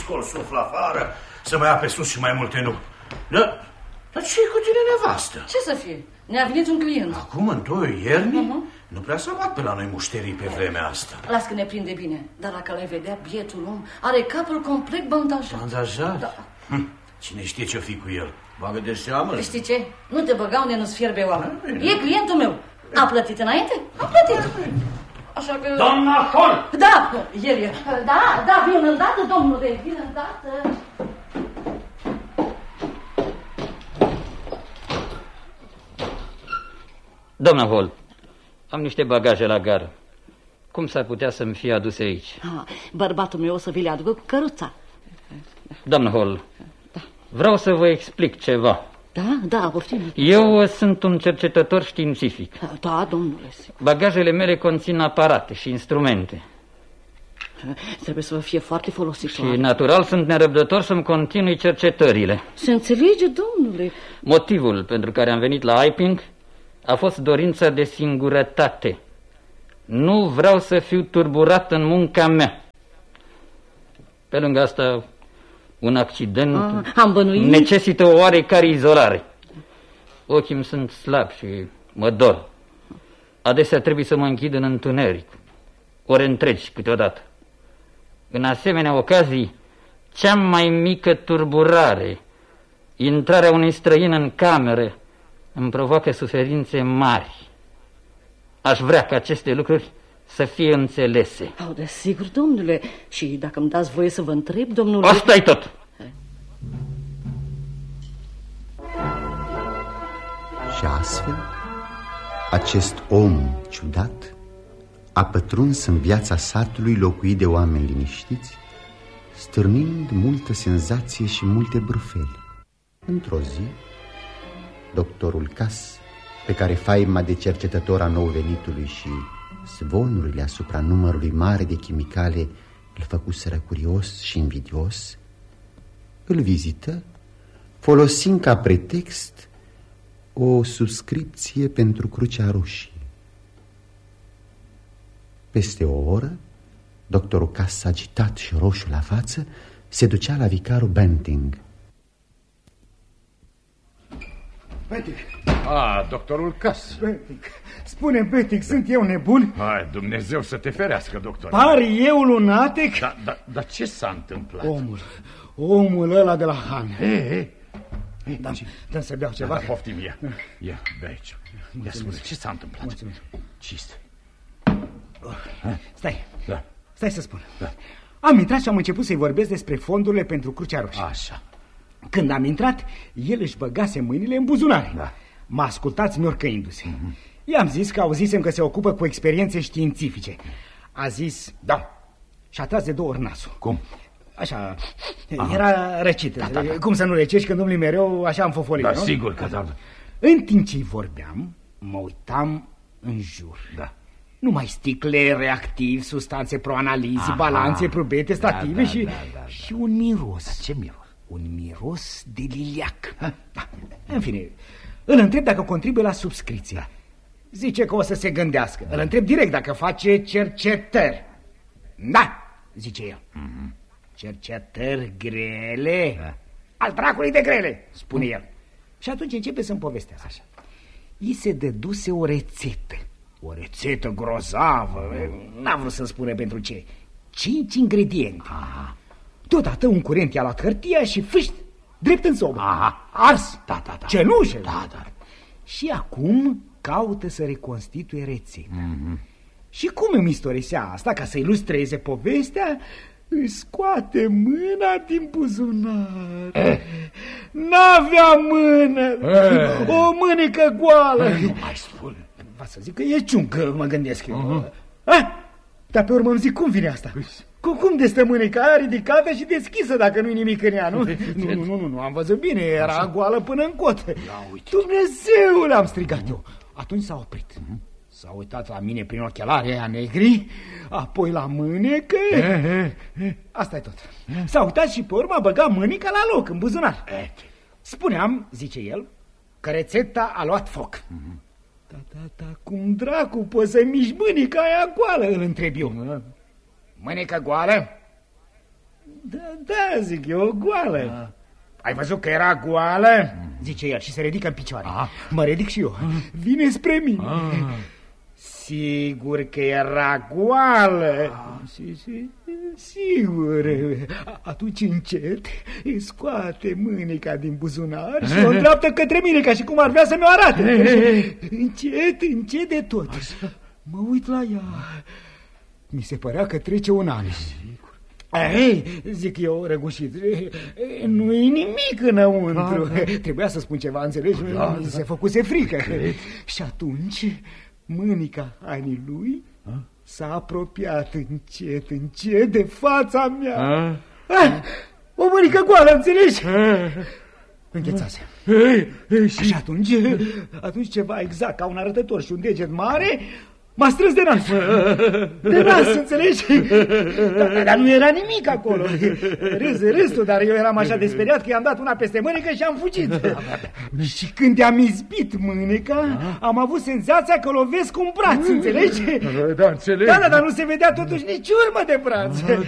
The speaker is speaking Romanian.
scol suflă afară, să mai ia pe sus și mai multe nu. Dar ce-i cu tine, nevastă? Ce să fie? Ne-a venit un client. Acum, în 2 ierni? Nu prea s-a luat pe la noi mușterii pe vremea asta. Las că ne prinde bine. Dar dacă l-ai vedea, bietul om are capul complet bandajat. Bandajat? Da. Cine știe ce-o fi cu el? Bagă de seamă. Știi ce? Nu te băga unde nu-ți fierbe oameni. E clientul meu. A plătit înainte? A plătit. Așa că... Doamna Hol! Da, el e. Da, vin îndată, domnule, vin îndată. Doamna Hall, am niște bagaje la gară. Cum s-ar putea să-mi fie aduse aici? Bărbatul meu o să vi le aducă cu căruța. Doamna Hall, vreau să vă explic ceva. Da, poftim. Eu sunt un cercetător științific. Da, domnule. Bagajele mele conțin aparate și instrumente. Trebuie să vă fie foarte folositor. Și natural sunt nerăbdător să-mi continui cercetările. Se înțelege, domnule. Motivul pentru care am venit la Iping a fost dorința de singurătate. Nu vreau să fiu turburat în munca mea. Pe lângă asta, un accident necesită o oarecare izolare. Ochii îmi sunt slabi și mă dor. Adesea trebuie să mă închid în întuneric, ore întregi câteodată. În asemenea ocazii, cea mai mică turburare, intrarea unui străin în cameră, îmi provoacă suferințe mari. Aș vrea ca aceste lucruri să fie înțelese. Desigur, domnule. Și dacă îmi dați voie să vă întreb, domnule... Asta-i tot. Și astfel, acest om ciudat a pătruns în viața satului locuit de oameni liniștiți, stârnind multă senzație și multe brufeli. Într-o zi, doctorul Cass, pe care faima de cercetător a nou-venitului și zvonurile asupra numărului mare de chimicale îl făcuseră curios și invidios, îl vizită, folosind ca pretext o subscripție pentru Crucea Roșie. Peste o oră, doctorul Cass, agitat și roșu la față, se ducea la vicarul Benting. Benting. Doctorul Cass. Benting. Spune, Benting, sunt eu nebun? Hai, Dumnezeu să te ferească, doctor. Par eu lunatic? Dar ce s-a întâmplat? Omul ăla de la Han. Dă-mi să beau ceva. Poftim, ia, bea aici. Ia spune, ce s-a întâmplat? Mulțumesc. Ce este? Stai să spun. Am intrat și am început să-i vorbesc despre fondurile pentru Crucea Roșie. Așa. Când am intrat, el își băgase mâinile în buzunare. M-a ascultat smiorcăindu-se. I-am zis că auzisem că se ocupă cu experiențe științifice. A zis da și a tras de 2 ori nasul. Cum? Așa, era răcit. Cum să nu recești când domnului mereu așa am fofolit, nu? Sigur că da. În timp ce-i vorbeam, mă uitam în jur. Numai sticle, reactivi, substanțe proanalizi, balanțe, probete, stative și un miros. Ce miros? Un miros de liliac. În fine, îl întreb dacă contribuie la subscripție. Zice că o să se gândească. Îl întreb direct dacă face cercetări. Da, zice el. Cercetări grele? Al dracului de grele, spune el. Și atunci începe să-mi povestească. Așa. I se dăduse o rețetă. O rețetă grozavă. N-am vrut să spune pentru ce. 5 ingrediente. Deodată un curent i-a luat hârtia și fâșt, drept în sobă. Ars. Cenușă. Și acum caută să reconstituie rețeta. Și cum îmi istorisea asta, ca să ilustreze povestea, își scoate mâna din buzunar. N-avea mână. O mânecă goală. Nu mai spune. Va să zic că e ciuncă, mă gândesc eu. Dar pe urmă îmi zic, cum vine asta? Cum de stă mâneca aia ridicată și deschisă dacă nu-i nimic în ea, nu? Nu, am văzut bine, era goală până în cot. Dumnezeule, am strigat eu. Atunci s-a oprit. S-a uitat la mine prin ochelari aia negri, apoi la mânecă. Asta e tot. S-a uitat și pe urmă a băgat mânica la loc, în buzunar. Spuneam, zice el, că rețeta a luat foc. Da, cum dracu poți să miști mânica aia goală, îl întreb eu. Mânică goală? Da, zic eu, goală. Ai văzut că era goală? Zice el și se ridică în picioare. Mă ridic și eu. Vine spre mine. Sigur că era goală. Sigur. Atunci încet îi scoate mânica din buzunar și o îndreaptă către mine, ca și cum ar vrea să mi-o arate. Încet de tot. Mă uit la ea. Mi se părea că trece un an. Ei, zic eu răgușit, nu-i nimic înăuntru. Trebuia să spun ceva, înțelegi? Se făcuse frică. Și atunci mânica Anii lui s-a apropiat încet de fața mea. O mânică goală, înțelegi? Înghețase. Și atunci ceva exact ca un arătător și un deget mare m-a strâns de nas. De nas, înțelegi? Dar nu era nimic acolo. Râsul, dar eu eram așa de speriat că i-am dat una peste mânecă și am fugit. Și când i-am izbit mâneca, am avut senzația că lovesc un braț, înțelegi? Da, înțeleg. Da, dar nu se vedea totuși nici urmă de braț.